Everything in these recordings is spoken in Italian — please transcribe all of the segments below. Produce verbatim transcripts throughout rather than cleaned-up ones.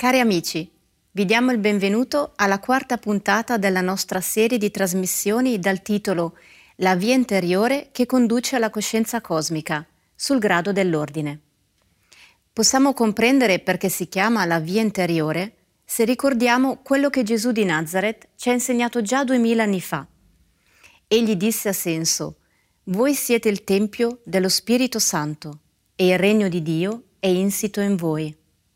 Cari amici, vi diamo il benvenuto alla quarta puntata della nostra serie di trasmissioni dal titolo La via interiore che conduce alla coscienza cosmica, sul grado dell'ordine. Possiamo comprendere perché si chiama la via interiore se ricordiamo quello che Gesù di Nazaret ci ha insegnato già duemila anni fa. Egli disse a senso: «Voi siete il Tempio dello Spirito Santo e il regno di Dio è insito in voi».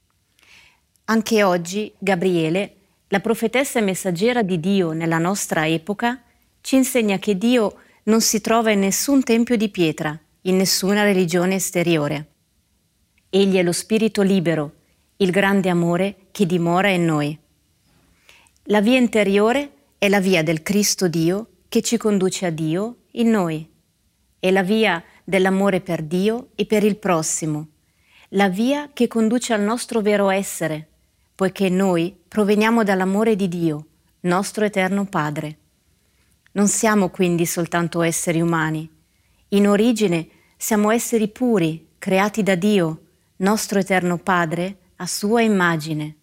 Anche oggi Gabriele, la profetessa e messaggera di Dio nella nostra epoca, ci insegna che Dio non si trova in nessun tempio di pietra, in nessuna religione esteriore. Egli è lo Spirito libero, il grande amore che dimora in noi. La via interiore è la via del Cristo Dio che ci conduce a Dio in noi. È la via dell'amore per Dio e per il prossimo, la via che conduce al nostro vero essere, poiché noi proveniamo dall'amore di Dio, nostro eterno Padre. Non siamo quindi soltanto esseri umani. In origine siamo esseri puri, creati da Dio, nostro eterno Padre, a sua immagine.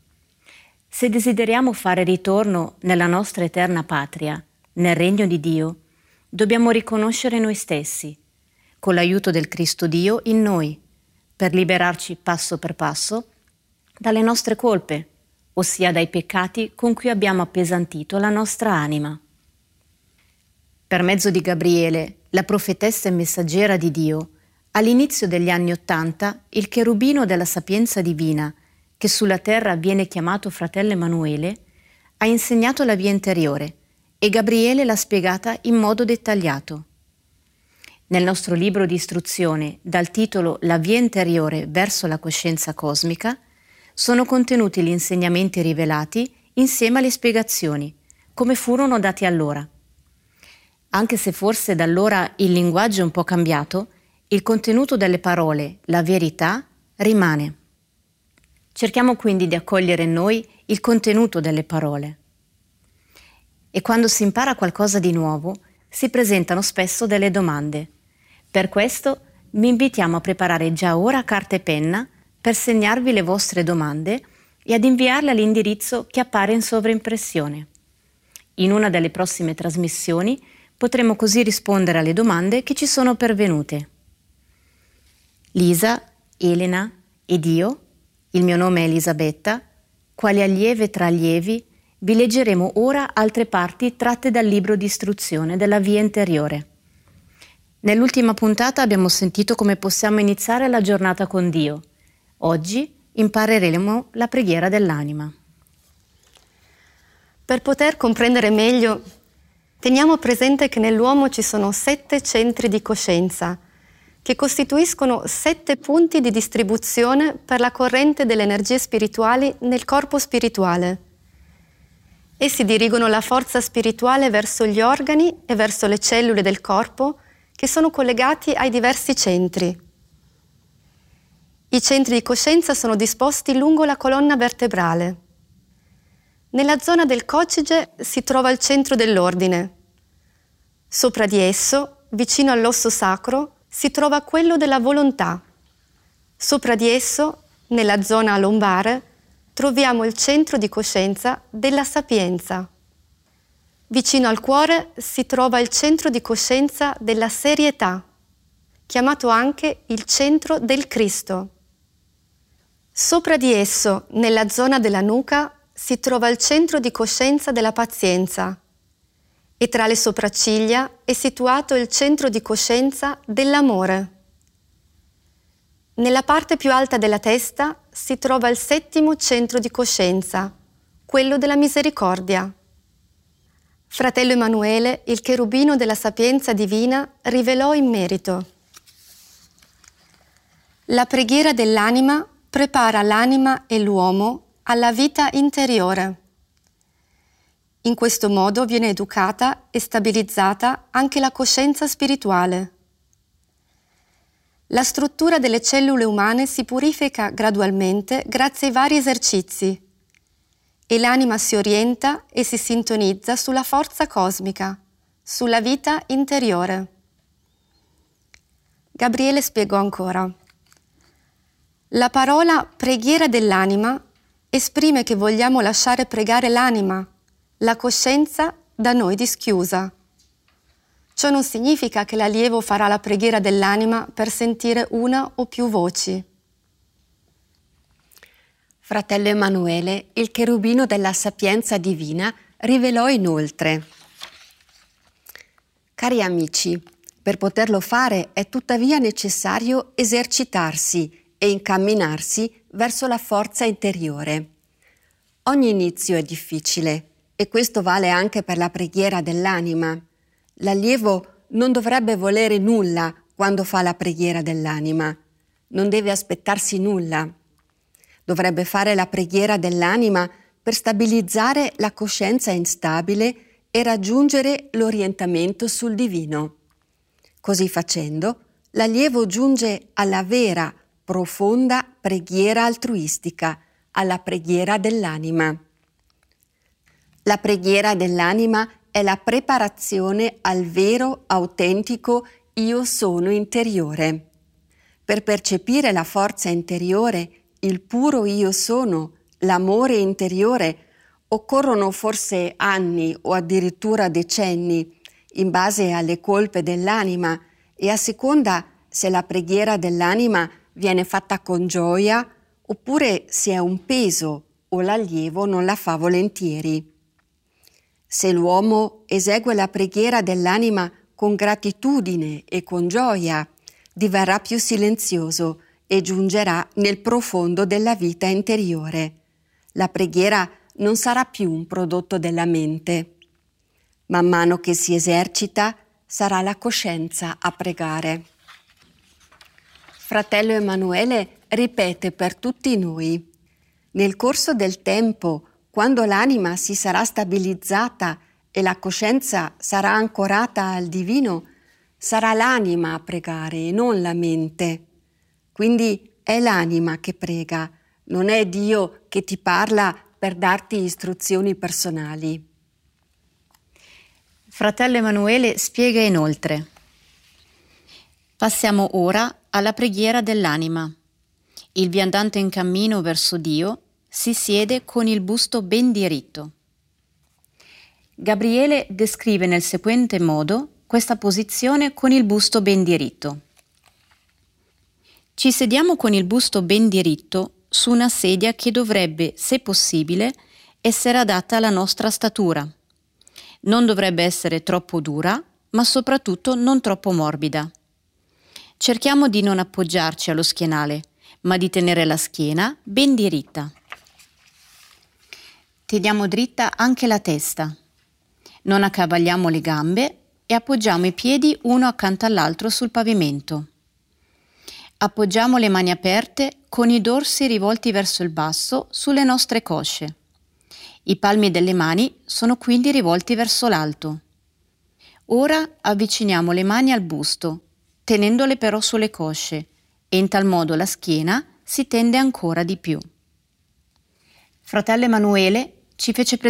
Se desideriamo fare ritorno nella nostra eterna patria, nel regno di Dio, dobbiamo riconoscere noi stessi, con l'aiuto del Cristo Dio in noi, per liberarci passo per passo dalle nostre colpe, ossia dai peccati con cui abbiamo appesantito la nostra anima. Per mezzo di Gabriele, la profetessa e messaggera di Dio, all'inizio degli anni Ottanta, il cherubino della sapienza divina, che sulla terra viene chiamato fratello Emanuele, ha insegnato la via interiore e Gabriele l'ha spiegata in modo dettagliato. Nel nostro libro di istruzione, dal titolo La via interiore verso la coscienza cosmica, sono contenuti gli insegnamenti rivelati insieme alle spiegazioni, come furono dati allora. Anche se forse da allora il linguaggio è un po' cambiato, il contenuto delle parole, la verità, rimane. Cerchiamo quindi di accogliere in noi il contenuto delle parole. E quando si impara qualcosa di nuovo, si presentano spesso delle domande. Per questo vi invitiamo a preparare già ora carta e penna per segnarvi le vostre domande e ad inviarle all'indirizzo che appare in sovraimpressione. In una delle prossime trasmissioni potremo così rispondere alle domande che ci sono pervenute. Lisa, Elena ed io, il mio nome è Elisabetta, quali allieve tra allievi, vi leggeremo ora altre parti tratte dal libro di istruzione della via interiore. Nell'ultima puntata abbiamo sentito come possiamo iniziare la giornata con Dio. Oggi impareremo la preghiera dell'anima. Per poter comprendere meglio, teniamo presente che nell'uomo ci sono sette centri di coscienza, che costituiscono sette punti di distribuzione per la corrente delle energie spirituali nel corpo spirituale. Essi dirigono la forza spirituale verso gli organi e verso le cellule del corpo che sono collegati ai diversi centri. I centri di coscienza sono disposti lungo la colonna vertebrale. Nella zona del coccige si trova il centro dell'ordine. Sopra di esso, vicino all'osso sacro, si trova quello della volontà. Sopra di esso, nella zona lombare, troviamo il centro di coscienza della sapienza. Vicino al cuore si trova il centro di coscienza della serietà, chiamato anche il centro del Cristo. Sopra di esso, nella zona della nuca, si trova il centro di coscienza della pazienza e tra le sopracciglia è situato il centro di coscienza dell'amore. Nella parte più alta della testa si trova il settimo centro di coscienza, quello della misericordia. Fratello Emanuele, il cherubino della sapienza divina, rivelò in merito: la preghiera dell'anima prepara l'anima e l'uomo alla vita interiore. In questo modo viene educata e stabilizzata anche la coscienza spirituale. La struttura delle cellule umane si purifica gradualmente grazie ai vari esercizi e l'anima si orienta e si sintonizza sulla forza cosmica, sulla vita interiore. Gabriele spiegò ancora: la parola preghiera dell'anima esprime che vogliamo lasciare pregare l'anima, la coscienza da noi dischiusa. Ciò non significa che l'allievo farà la preghiera dell'anima per sentire una o più voci. Fratello Emanuele, il cherubino della sapienza divina, rivelò inoltre: cari amici, per poterlo fare è tuttavia necessario esercitarsi e incamminarsi verso la forza interiore. Ogni inizio è difficile e questo vale anche per la preghiera dell'anima. L'allievo non dovrebbe volere nulla quando fa la preghiera dell'anima, non deve aspettarsi nulla. Dovrebbe fare la preghiera dell'anima per stabilizzare la coscienza instabile e raggiungere l'orientamento sul divino. Così facendo, l'allievo giunge alla vera, profonda preghiera altruistica, alla preghiera dell'anima. La preghiera dell'anima è la preparazione al vero, autentico io sono interiore. Per percepire la forza interiore, il puro io sono, l'amore interiore, occorrono forse anni o addirittura decenni, in base alle colpe dell'anima e a seconda se la preghiera dell'anima viene fatta con gioia oppure se è un peso o l'allievo non la fa volentieri. Se l'uomo esegue la preghiera dell'anima con gratitudine e con gioia, diverrà più silenzioso e giungerà nel profondo della vita interiore. La preghiera non sarà più un prodotto della mente. Man mano che si esercita, sarà la coscienza a pregare. Fratello Emanuele ripete per tutti noi: nel corso del tempo, quando l'anima si sarà stabilizzata e la coscienza sarà ancorata al divino, sarà l'anima a pregare e non la mente. Quindi è l'anima che prega, non è Dio che ti parla per darti istruzioni personali. Fratello Emanuele spiega inoltre: passiamo ora alla preghiera dell'anima. Il viandante in cammino verso Dio si siede con il busto ben diritto. Gabriele descrive nel seguente modo questa posizione con il busto ben diritto. Ci sediamo con il busto ben diritto su una sedia che dovrebbe, se possibile, essere adatta alla nostra statura. Non dovrebbe essere troppo dura, ma soprattutto non troppo morbida. Cerchiamo di non appoggiarci allo schienale, ma di tenere la schiena ben diritta. Teniamo dritta anche la testa. Non accavaliamo le gambe e appoggiamo i piedi uno accanto all'altro sul pavimento. Appoggiamo le mani aperte con i dorsi rivolti verso il basso sulle nostre cosce. I palmi delle mani sono quindi rivolti verso l'alto. Ora avviciniamo le mani al busto, tenendole però sulle cosce, e in tal modo la schiena si tende ancora di più. Fratello Emanuele ci fece presente